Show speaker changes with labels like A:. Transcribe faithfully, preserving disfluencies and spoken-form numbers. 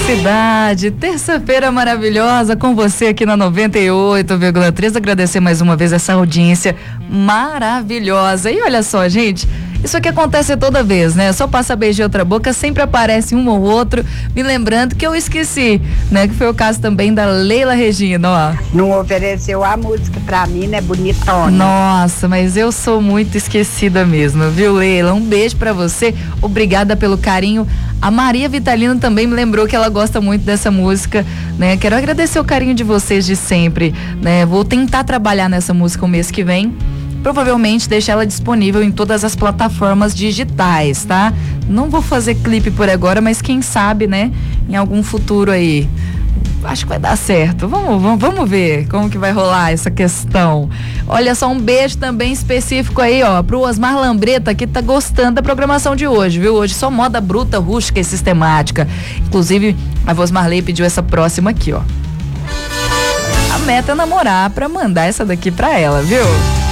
A: Felicidade, terça-feira maravilhosa com você aqui na noventa e oito vírgula três. Agradecer mais uma vez essa audiência maravilhosa. E olha só, gente, isso aqui acontece toda vez, né? Só passa beijo em outra boca, sempre aparece um ou outro, me lembrando que eu esqueci, né? Que foi o caso também da Leila Regina, ó.
B: Não ofereceu a música pra mim, né? Bonitona.
A: Nossa, mas eu sou muito esquecida mesmo, viu, Leila? Um beijo pra você, obrigada pelo carinho. A Maria Vitalina também me lembrou que ela gosta muito dessa música, né? Quero agradecer o carinho de vocês de sempre, né? Vou tentar trabalhar nessa música o mês que vem. Provavelmente deixar ela disponível em todas as plataformas digitais, tá? Não vou fazer clipe por agora, mas quem sabe, né? Em algum futuro aí. Acho que vai dar certo. Vamos, vamos, vamos ver como que vai rolar essa questão. Olha só, um beijo também específico aí, ó, pro Osmar Lambreta, que tá gostando da programação de hoje, viu? Hoje só moda bruta, rústica e sistemática. Inclusive, a Voz Marley pediu essa próxima aqui, ó. A meta é namorar pra mandar essa daqui pra ela, viu?